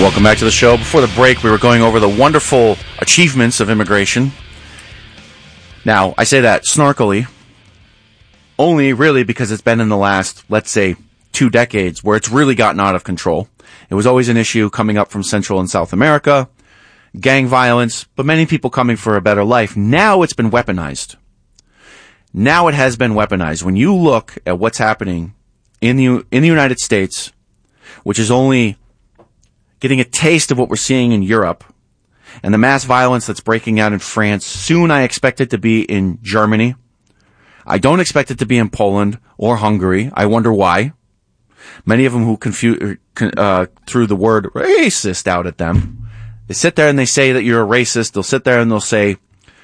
welcome back to the show. Before the break, we were going over the wonderful achievements of immigration. Now, I say that snarkily, only really because it's been in the last, let's say, 2 decades where it's really gotten out of control. It was always an issue coming up from Central and South America, gang violence, but many people coming for a better life. Now it's been weaponized. Now it has been weaponized. When you look at what's happening in the United States, which is only getting a taste of what we're seeing in Europe, and the mass violence that's breaking out in France. Soon I expect it to be in Germany. I don't expect it to be in Poland or Hungary. I wonder why. Many of them who threw the word racist out at them. They sit there and they say that you're a racist. They'll sit there and they'll say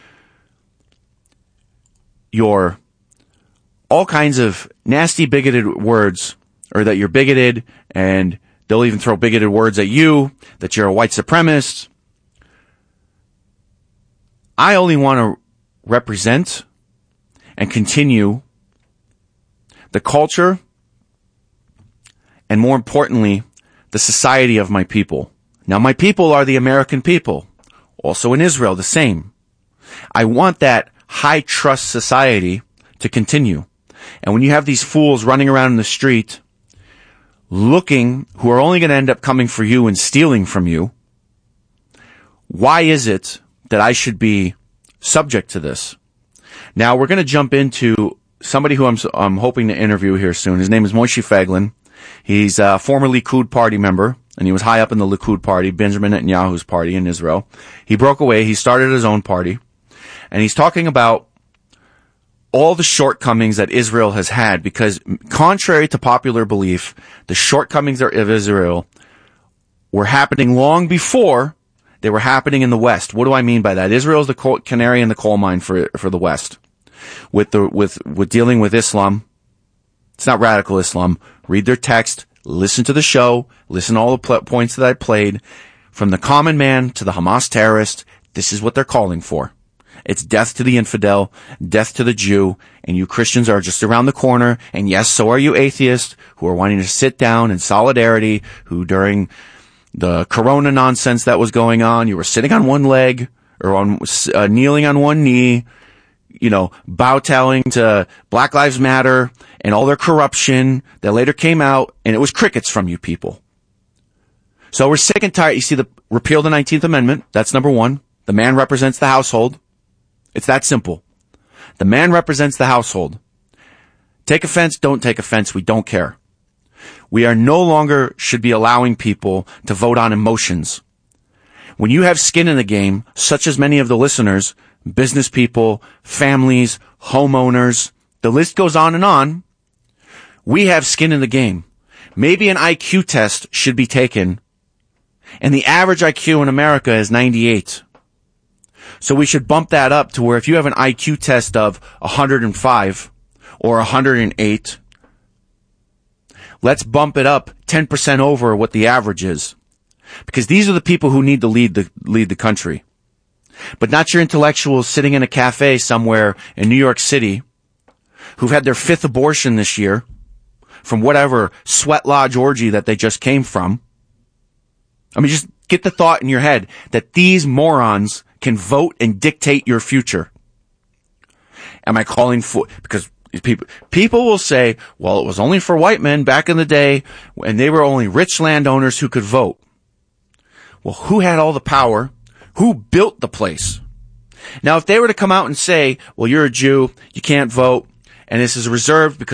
you're all kinds of nasty, bigoted words, or that you're bigoted, and they'll even throw bigoted words at you, that you're a white supremacist. I only want to represent and continue the culture and, more importantly, the society of my people. Now, my people are the American people. Also in Israel, the same. I want that high trust society to continue. And when you have these fools running around in the street who are only going to end up coming for you and stealing from you, why is it that I should be subject to this? Now, we're going to jump into somebody who I'm hoping to interview here soon. His name is Moshe Feiglin. He's a former Likud party member, and he was high up in the Likud party, Benjamin Netanyahu's party in Israel. He broke away. He started his own party, and he's talking about all the shortcomings that Israel has had, because contrary to popular belief, the shortcomings of Israel were happening long before they were happening in the West. What do I mean by that? Israel is the canary in the coal mine for the West. With dealing with Islam. It's not radical Islam. Read their text, listen to the show, listen to all the points that I played. From the common man to the Hamas terrorist, this is what they're calling for. It's death to the infidel, death to the Jew, and you Christians are just around the corner, and yes, so are you atheists who are wanting to sit down in solidarity, who during the corona nonsense that was going on, you were sitting on one leg, or kneeling on one knee, bowtowing to Black Lives Matter and all their corruption that later came out, and it was crickets from you people. So we're sick and tired. You see, repeal the 19th Amendment, that's number one. The man represents the household. It's that simple. The man represents the household. Take offense, don't take offense, we don't care. We are no longer should be allowing people to vote on emotions. When you have skin in the game, such as many of the listeners, business people, families, homeowners, the list goes on, we have skin in the game. Maybe an IQ test should be taken, and the average IQ in America is 98. So we should bump that up to where if you have an IQ test of 105 or 108, let's bump it up 10% over what the average is. Because these are the people who need to lead the country. But not your intellectuals sitting in a cafe somewhere in New York City who've had their 5th abortion this year from whatever sweat lodge orgy that they just came from. I mean, just get the thought in your head that these morons can vote and dictate your future. Am I calling for, because people will say, well, it was only for white men back in the day and they were only rich landowners who could vote. Well, who had all the power? Who built the place? Now, if they were to come out and say, well, you're a Jew, you can't vote, and this is reserved because